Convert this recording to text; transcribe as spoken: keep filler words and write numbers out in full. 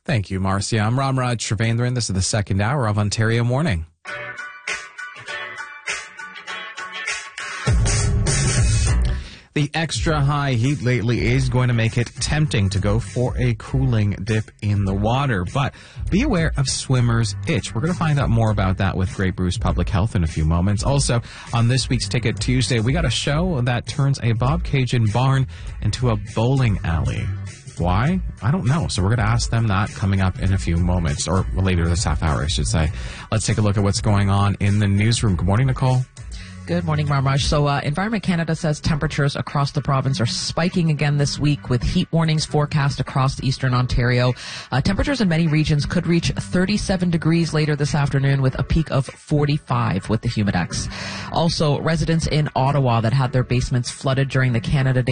Thank you, Marcia. I'm Ramraj Srivendran. This is the second hour of Ontario Morning. The extra high heat lately is going to make it tempting to go for a cooling dip in the water, but be aware of swimmer's itch. We're going to find out more about that with Grey Bruce Public Health in a few moments. Also, on this week's Ticket Tuesday, we got a show that turns a Bobcaygeon barn into a bowling alley. Why? I don't know. So we're going to ask them that coming up in a few moments, or later this half hour, I should say. Let's take a look at what's going on in the newsroom. Good morning, Nicole. Good morning, Ramraj. So uh, Environment Canada says temperatures across the province are spiking again this week with heat warnings forecast across eastern Ontario. Uh, temperatures in many regions could reach thirty-seven degrees later this afternoon with a peak of forty-five with the Humidex. Also, residents in Ottawa that had their basements flooded during the Canada Day